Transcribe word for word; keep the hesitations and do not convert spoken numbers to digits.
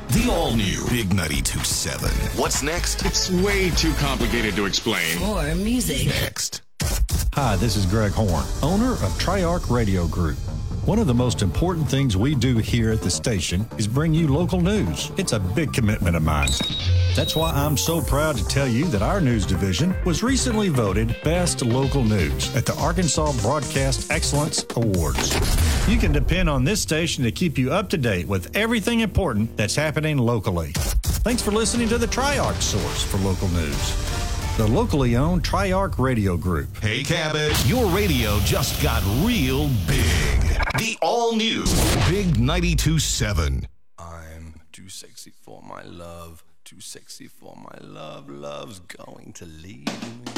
The all-new Big ninety-two point seven. What's next? It's way too complicated to explain. More music. Next. Hi, this is Greg Horn, owner of Triarch Radio Group. One of the most important things we do here at the station is bring you local news. It's a big commitment of mine. That's why I'm so proud to tell you that our news division was recently voted Best Local News at the Arkansas Broadcast Excellence Awards. You can depend on this station to keep you up to date with everything important that's happening locally. Thanks for listening to the Triarch source for local news. The locally owned Triarch Radio Group. Hey, Cabot, your radio just got real big. The all-new Big ninety-two point seven. I'm too sexy for my love, too sexy for my love. Love's going to leave me.